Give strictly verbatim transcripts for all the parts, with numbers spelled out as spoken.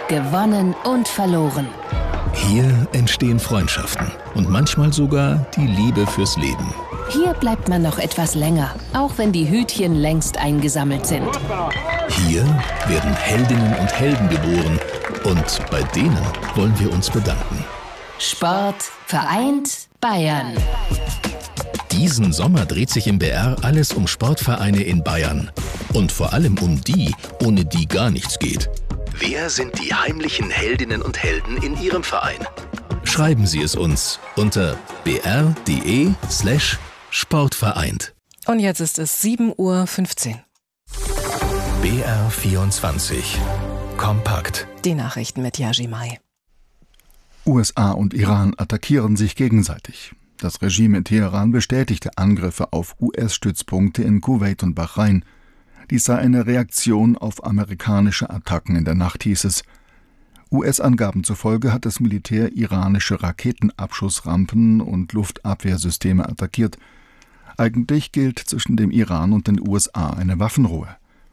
gewonnen und verloren. Hier entstehen Freundschaften und manchmal sogar die Liebe fürs Leben. Hier bleibt man noch etwas länger, auch wenn die Hütchen längst eingesammelt sind. Hier werden Heldinnen und Helden geboren und bei denen wollen wir uns bedanken. Sport vereint Bayern. Diesen Sommer dreht sich im B R alles um Sportvereine in Bayern. Und vor allem um die, ohne die gar nichts geht. Wer sind die heimlichen Heldinnen und Helden in Ihrem Verein? Schreiben Sie es uns unter br.de slash sportvereint. Und jetzt ist es sieben Uhr fünfzehn. B R vierundzwanzig. Kompakt. Die Nachrichten mit Yaji Mai. U S A und Iran attackieren sich gegenseitig. Das Regime in Teheran bestätigte Angriffe auf U S-Stützpunkte in Kuwait und Bahrain. Dies sei eine Reaktion auf amerikanische Attacken in der Nacht, hieß es. U S-Angaben zufolge hat das Militär iranische Raketenabschussrampen und Luftabwehrsysteme attackiert. Eigentlich gilt zwischen dem Iran und den U S A eine Waffenruhe.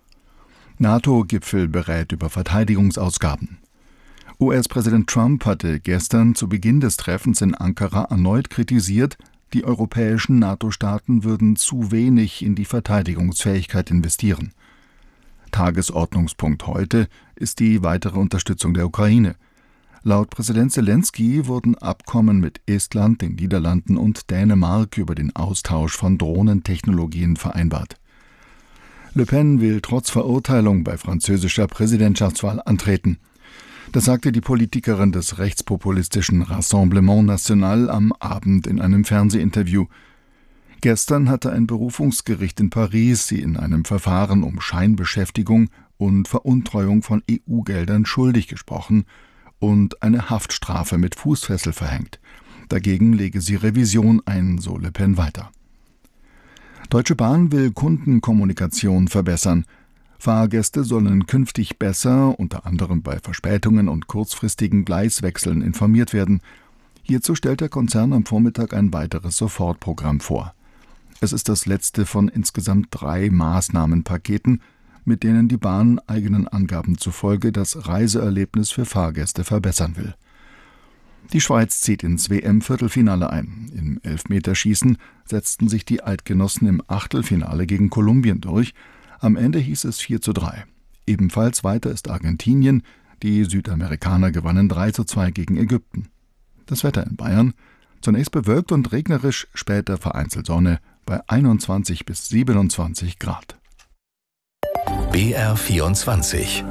NATO-Gipfel berät über Verteidigungsausgaben. U S-Präsident Trump hatte gestern zu Beginn des Treffens in Ankara erneut kritisiert, die europäischen NATO-Staaten würden zu wenig in die Verteidigungsfähigkeit investieren. Tagesordnungspunkt heute ist die weitere Unterstützung der Ukraine. Laut Präsident Selenskyj wurden Abkommen mit Estland, den Niederlanden und Dänemark über den Austausch von Drohnentechnologien vereinbart. Le Pen will trotz Verurteilung bei französischer Präsidentschaftswahl antreten. Das sagte die Politikerin des rechtspopulistischen Rassemblement National am Abend in einem Fernsehinterview. Gestern hatte ein Berufungsgericht in Paris sie in einem Verfahren um Scheinbeschäftigung und Veruntreuung von E U-Geldern schuldig gesprochen und eine Haftstrafe mit Fußfessel verhängt. Dagegen lege sie Revision ein, so Le Pen weiter. Deutsche Bahn will Kundenkommunikation verbessern. Fahrgäste sollen künftig besser, unter anderem bei Verspätungen und kurzfristigen Gleiswechseln, informiert werden. Hierzu stellt der Konzern am Vormittag ein weiteres Sofortprogramm vor. Es ist das letzte von insgesamt drei Maßnahmenpaketen, mit denen die Bahn eigenen Angaben zufolge das Reiseerlebnis für Fahrgäste verbessern will. Die Schweiz zieht ins W M-Viertelfinale ein. Im Elfmeterschießen setzten sich die Eidgenossen im Achtelfinale gegen Kolumbien durch. Am Ende hieß es vier zu drei. Ebenfalls weiter ist Argentinien. Die Südamerikaner gewannen drei zu zwei gegen Ägypten. Das Wetter in Bayern: zunächst bewölkt und regnerisch, später vereinzelt Sonne bei einundzwanzig bis siebenundzwanzig Grad. B R vierundzwanzig.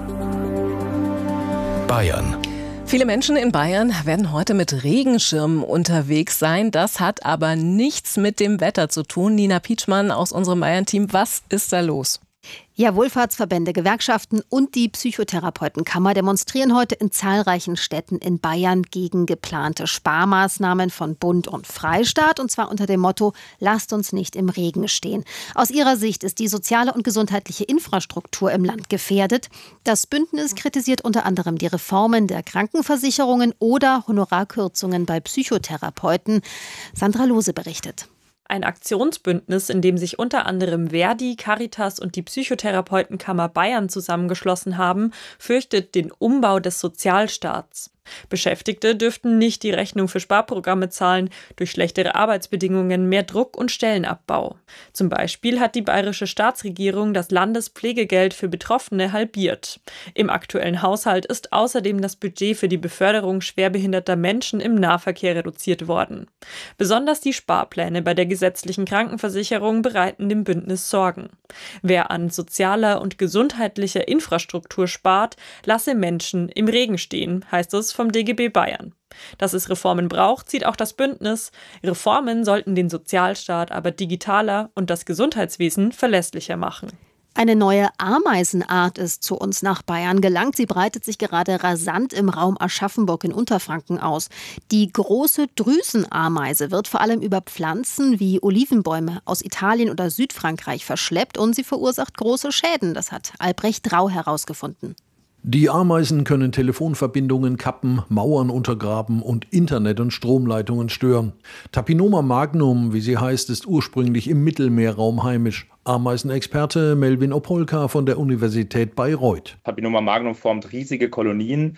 Bayern. Viele Menschen in Bayern werden heute mit Regenschirmen unterwegs sein. Das hat aber nichts mit dem Wetter zu tun. Nina Pietschmann aus unserem Bayern-Team, was ist da los? Ja, Wohlfahrtsverbände, Gewerkschaften und die Psychotherapeutenkammer demonstrieren heute in zahlreichen Städten in Bayern gegen geplante Sparmaßnahmen von Bund und Freistaat, und zwar unter dem Motto: Lasst uns nicht im Regen stehen. Aus ihrer Sicht ist die soziale und gesundheitliche Infrastruktur im Land gefährdet. Das Bündnis kritisiert unter anderem die Reformen der Krankenversicherungen oder Honorarkürzungen bei Psychotherapeuten. Sandra Lose berichtet. Ein Aktionsbündnis, in dem sich unter anderem Verdi, Caritas und die Psychotherapeutenkammer Bayern zusammengeschlossen haben, fürchtet den Umbau des Sozialstaats. Beschäftigte dürften nicht die Rechnung für Sparprogramme zahlen, durch schlechtere Arbeitsbedingungen, mehr Druck und Stellenabbau. Zum Beispiel hat die bayerische Staatsregierung das Landespflegegeld für Betroffene halbiert. Im aktuellen Haushalt ist außerdem das Budget für die Beförderung schwerbehinderter Menschen im Nahverkehr reduziert worden. Besonders die Sparpläne bei der gesetzlichen Krankenversicherung bereiten dem Bündnis Sorgen. Wer an sozialer und gesundheitlicher Infrastruktur spart, lasse Menschen im Regen stehen, heißt es vom D G B Bayern. Dass es Reformen braucht, sieht auch das Bündnis. Reformen sollten den Sozialstaat aber digitaler und das Gesundheitswesen verlässlicher machen. Eine neue Ameisenart ist zu uns nach Bayern gelangt. Sie breitet sich gerade rasant im Raum Aschaffenburg in Unterfranken aus. Die große Drüsenameise wird vor allem über Pflanzen wie Olivenbäume aus Italien oder Südfrankreich verschleppt und sie verursacht große Schäden. Das hat Albrecht Rau herausgefunden. Die Ameisen können Telefonverbindungen kappen, Mauern untergraben und Internet- und Stromleitungen stören. Tapinoma magnum, wie sie heißt, ist ursprünglich im Mittelmeerraum heimisch. Ameisenexperte Melvin Opolka von der Universität Bayreuth. Papilloma magnum formt riesige Kolonien